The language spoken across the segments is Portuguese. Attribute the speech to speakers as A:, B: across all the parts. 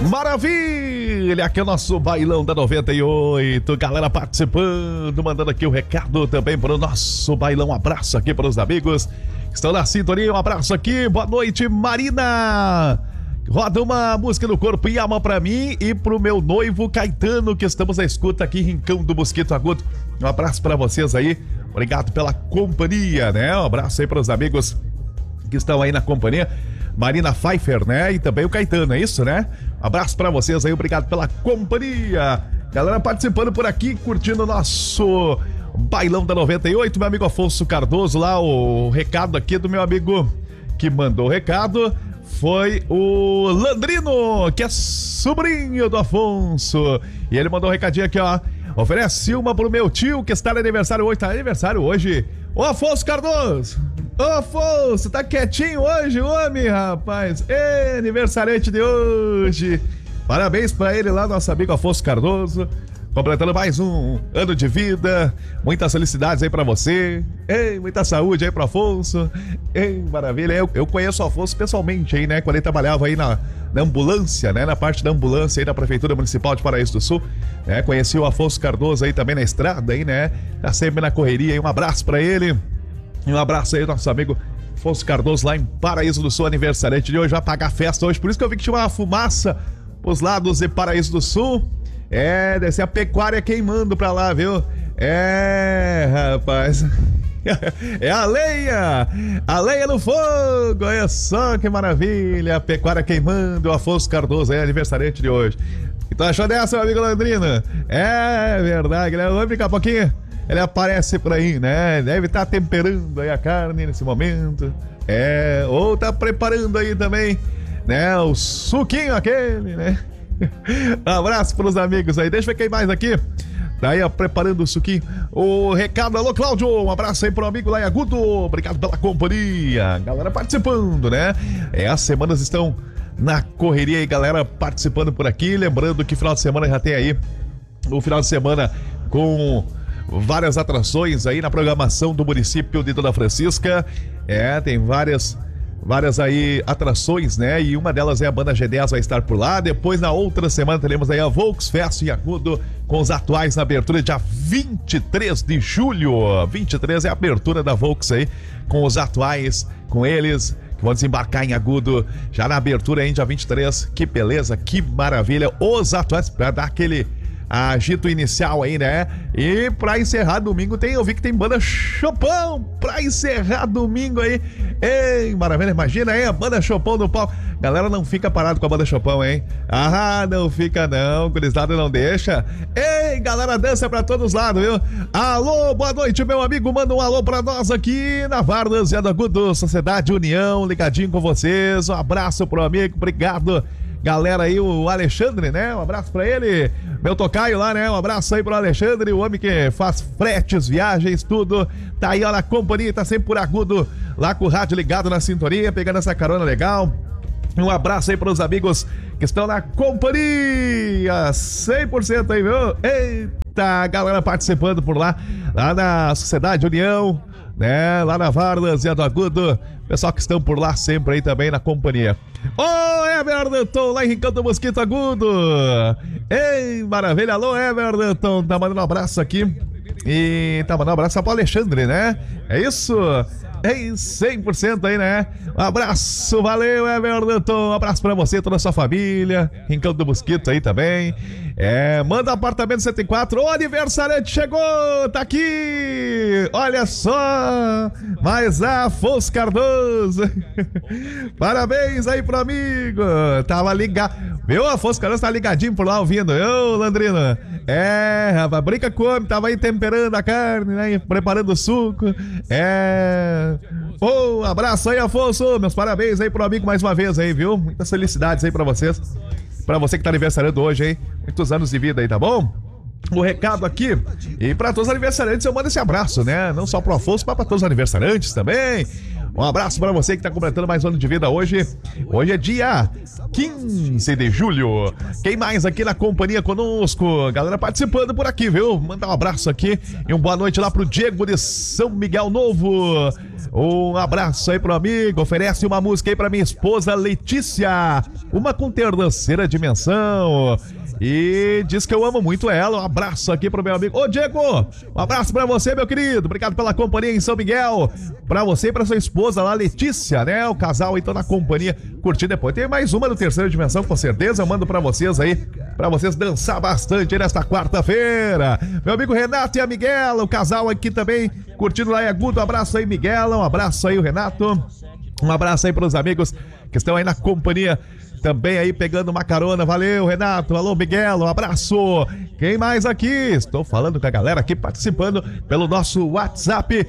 A: Maravilha! Aqui é o nosso bailão da 98. Galera participando, mandando aqui o recado também para o nosso bailão. Um abraço aqui para os amigos que estão na sintonia. Um abraço aqui. Boa noite, Marina. Roda uma música no corpo e alma pra mim e pro meu noivo Caetano, que estamos à escuta aqui em Rincão do Mosquito Agudo. Um abraço pra vocês aí. Obrigado pela companhia, né? Um abraço aí pros amigos que estão aí na companhia. Marina Pfeiffer, né? E também o Caetano, é isso, né? Um abraço pra vocês aí, obrigado pela companhia. Galera participando por aqui, curtindo o nosso bailão da 98. Meu amigo Afonso Cardoso lá, o recado aqui do meu amigo que mandou o recado foi o Landrino, que é sobrinho do Afonso. E ele mandou um recadinho aqui, ó. Oferece uma pro meu tio que está de aniversário hoje. Tá de aniversário hoje. Ô Afonso Cardoso! Ô Afonso, tá quietinho hoje, homem, rapaz? É aniversariante de hoje. Parabéns pra ele lá, nosso amigo Afonso Cardoso. Completando mais um ano de vida. Muitas felicidades aí pra você. Ei, muita saúde aí pro Afonso. Ei, maravilha. Eu conheço o Afonso pessoalmente aí, né? Quando ele trabalhava aí na ambulância, né? Na parte da ambulância aí da Prefeitura Municipal de Paraíso do Sul. Né? Conheci o Afonso Cardoso aí também na estrada aí, né? Tá sempre na correria aí. Um abraço pra ele. E um abraço aí, nosso amigo Afonso Cardoso lá em Paraíso do Sul, aniversariante de hoje. Vai pagar festa hoje. Por isso que eu vi que tinha uma fumaça pros lados de Paraíso do Sul. É, deve ser a pecuária queimando pra lá, viu? É, rapaz. É a lenha no fogo. Olha só que maravilha. A pecuária queimando. O Afonso Cardoso é aniversariante de hoje. E tu achou dessa, meu amigo Landrino? É verdade, né? Vamos ficar um pouquinho. Ele aparece por aí, né? Deve estar temperando aí a carne nesse momento. É, ou tá preparando aí também, né? O suquinho aquele, né? Abraço pros amigos aí. Deixa eu ver quem mais aqui. Daí, ó, preparando o suquinho. O recado, alô, Cláudio. Um abraço aí pro amigo lá em Agudo. Obrigado pela companhia. Galera participando, né? As semanas estão na correria aí, galera participando por aqui. Lembrando que final de semana já tem aí o final de semana com várias atrações aí na programação do município de Dona Francisca. Tem várias aí atrações, né? E uma delas é a banda G10, vai estar por lá. Depois, na outra semana, teremos aí a Volksfest em Agudo, com os atuais na abertura dia 23 de julho. 23 é a abertura da Volks aí, com os atuais, com eles, que vão desembarcar em Agudo, já na abertura aí, dia 23. Que beleza, que maravilha. Os atuais, pra dar aquele agito inicial aí, né? E pra encerrar domingo eu vi que tem banda Chopão pra encerrar domingo aí. Ei, maravilha, imagina aí a banda Chopão do pau. Galera, não fica parado com a banda Chopão, hein? Ah, não fica não, gurizada não deixa. Ei, galera, dança pra todos os lados, viu? Alô, boa noite, meu amigo, manda um alô pra nós aqui na Várzea do Agudo, Sociedade União, ligadinho com vocês. Um abraço pro amigo, obrigado. Galera aí, o Alexandre, né? Um abraço pra ele. Meu tocaio lá, né? Um abraço aí pro Alexandre, o homem que faz fretes, viagens, tudo. Tá aí, ó, na companhia, tá sempre por Agudo, lá com o rádio ligado na sintonia, pegando essa carona legal. Um abraço aí pros amigos que estão na companhia, 100% aí, viu? Eita, galera participando por lá na Sociedade União, né? Lá na Várzea do Agudo. Pessoal que estão por lá sempre aí também na companhia. Ô, Everton, lá em Rincão do Mosquito Agudo. Ei, maravilha. Alô, Everton, tá mandando um abraço aqui. E tá mandando um abraço pro Alexandre, né? É isso? É 100% aí, né? Um abraço, valeu, Everton. Um abraço pra você, toda a sua família. Rincão do Mosquito aí também. Manda apartamento 74. O aniversariante chegou, tá aqui. Olha só, mais Afonso Cardoso. Parabéns aí pro amigo. Tava ligado. Meu Afonso Cardoso tá ligadinho por lá ouvindo. Eu, Landrino. Rapaz, brinca com o homem. Tava aí temperando a carne, né? Preparando o suco. Abraço aí, Afonso. Meus parabéns aí pro amigo mais uma vez aí, viu? Muitas felicidades aí pra vocês. Pra você que tá aniversariando hoje aí. Muitos anos de vida aí, tá bom? O recado aqui. E pra todos os aniversariantes eu mando esse abraço, né? Não só pro Afonso, mas pra todos os aniversariantes também. Um abraço pra você que tá completando mais um ano de vida hoje. Hoje é dia 15 de julho. Quem mais aqui na companhia conosco? Galera participando por aqui, viu? Mandar um abraço aqui e uma boa noite lá pro Diego de São Miguel Novo. Um abraço aí pro amigo. Oferece uma música aí pra minha esposa Letícia. Uma com terceira dimensão. E diz que eu amo muito ela. Um abraço aqui pro meu amigo. Ô, Diego, um abraço pra você, meu querido. Obrigado pela companhia em São Miguel. Pra você e pra sua esposa lá, Letícia, né? O casal então na companhia. Curtir depois. Tem mais uma do Terceira Dimensão, com certeza. Eu mando pra vocês aí, pra vocês dançar bastante aí nesta quarta-feira. Meu amigo Renato e a Miguela, o casal aqui também, curtindo lá em Agudo. Um abraço aí, Miguela. Um abraço aí, o Renato. Um abraço aí pros amigos que estão aí na companhia também aí pegando uma carona. Valeu, Renato. Alô, Miguel, um abraço. Quem mais aqui? Estou falando com a galera aqui participando pelo nosso WhatsApp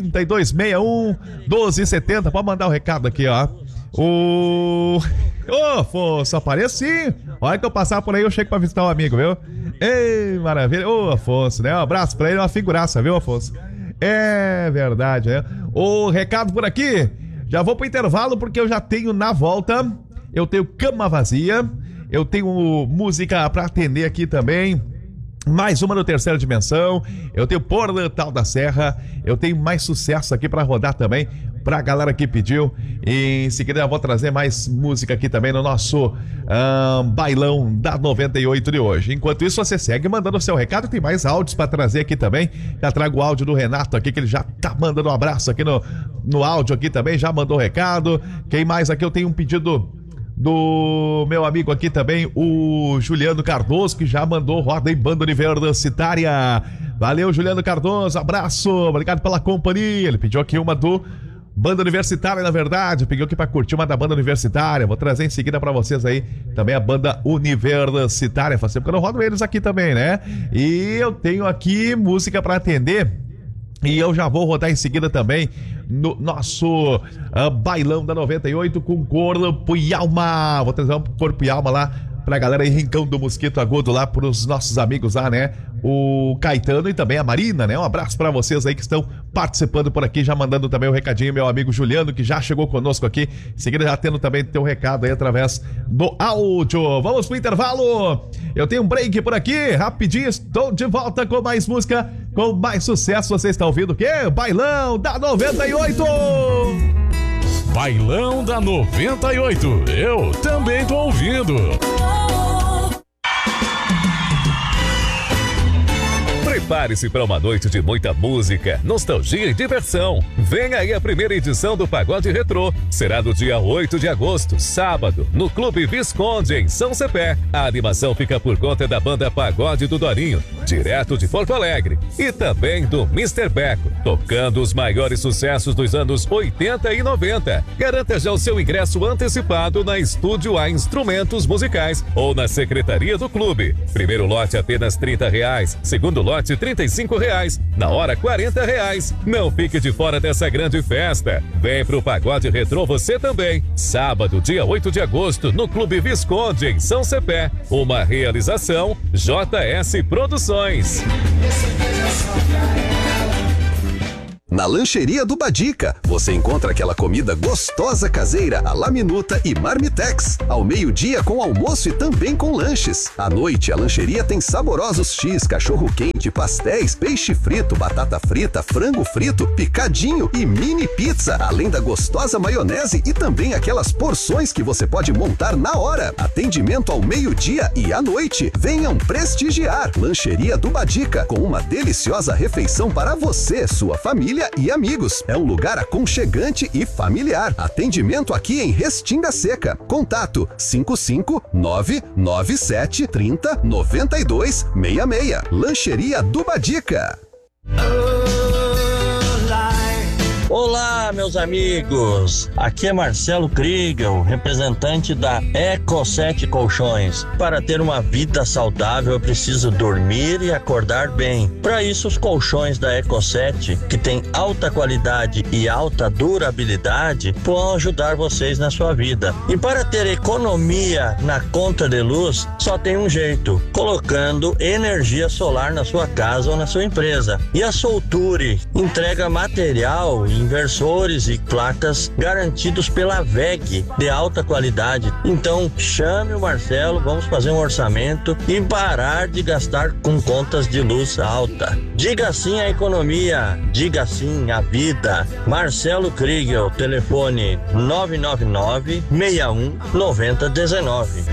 A: 3261-1270. Pode mandar o recado aqui, ó. Ô, Afonso, apareci. Olha que eu passar por aí, eu chego pra visitar um amigo, viu? Ei, maravilha. Ô, Afonso, né? Um abraço pra ele, uma figuraça, viu, Afonso? É verdade, né? O recado por aqui. Já vou pro intervalo porque eu já tenho na volta. Eu tenho cama vazia, eu tenho música pra atender aqui também, mais uma no Terceira Dimensão, eu tenho Portal da Serra, eu tenho mais sucesso aqui pra rodar também, pra galera que pediu, e em seguida eu vou trazer mais música aqui também no nosso bailão da 98 de hoje. Enquanto isso, você segue mandando o seu recado, tem mais áudios pra trazer aqui também, já trago o áudio do Renato aqui, que ele já tá mandando um abraço aqui no áudio aqui também, já mandou o recado. Quem mais aqui? Eu tenho um pedido do meu amigo aqui também, o Juliano Cardoso, que já mandou roda em banda universitária. Valeu, Juliano Cardoso, abraço, obrigado pela companhia. Ele pediu aqui uma do banda universitária, na verdade, pediu aqui pra curtir uma da banda universitária. Vou trazer em seguida pra vocês aí também a banda universitária. Faz tempo que eu não rodo eles aqui também, né? E eu tenho aqui música pra atender. E eu já vou rodar em seguida também no nosso bailão da 98 com Corpo e Alma. Vou trazer um Corpo e Alma lá pra galera aí, Rincão do Mosquito Agudo, lá pros nossos amigos lá, né? O Caetano e também a Marina, né? Um abraço pra vocês aí que estão participando por aqui, já mandando também o recadinho, meu amigo Juliano, que já chegou conosco aqui. Em seguida já tendo também teu recado aí através do áudio. Vamos pro intervalo. Eu tenho um break por aqui, rapidinho, estou de volta com mais música, com mais sucesso. Você está ouvindo o quê? Bailão da 98!
B: Bailão da 98, eu também tô ouvindo.
C: Prepare-se para uma noite de muita música, nostalgia e diversão. Vem aí a primeira edição do Pagode Retrô. Será no dia 8 de agosto, sábado, no Clube Visconde, em São Cepé. A animação fica por conta da banda Pagode do Dorinho, direto de Porto Alegre. E também do Mr. Beco, tocando os maiores sucessos dos anos 80 e 90. Garanta já o seu ingresso antecipado na Estúdio A Instrumentos Musicais ou na Secretaria do Clube. Primeiro lote apenas R$30, segundo lote R$35, na hora R$40. Não fique de fora dessa grande festa. Vem pro Pagode Retrô você também. Sábado, dia 8 de agosto, no Clube Visconde, em São Cepé. Uma realização JS Produções.
D: Na Lancheria do Badica, você encontra aquela comida gostosa caseira, a la minuta e marmitex. Ao meio-dia com almoço e também com lanches. À noite, a lancheria tem saborosos X, cachorro-quente, pastéis, peixe frito, batata frita, frango frito, picadinho e mini pizza. Além da gostosa maionese e também aquelas porções que você pode montar na hora. Atendimento ao meio-dia e à noite. Venham prestigiar. Lancheria do Badica, com uma deliciosa refeição para você, sua família e amigos. É um lugar aconchegante e familiar. Atendimento aqui em Restinga Seca. Contato 55997309266. Lancheria do Badica.
E: Olá, meus amigos! Aqui é Marcelo Kriegel, representante da Eco7 Colchões. Para ter uma vida saudável, é preciso dormir e acordar bem. Para isso, os colchões da Eco7, que tem alta qualidade e alta durabilidade, vão ajudar vocês na sua vida. E para ter economia na conta de luz, só tem um jeito: colocando energia solar na sua casa ou na sua empresa. E a Solture entrega material, inversores motores e placas garantidos pela WEG, de alta qualidade. Então chame o Marcelo, vamos fazer um orçamento e parar de gastar com contas de luz alta. Diga sim à economia, diga sim à vida. Marcelo Kriegel, telefone 999 61 9019.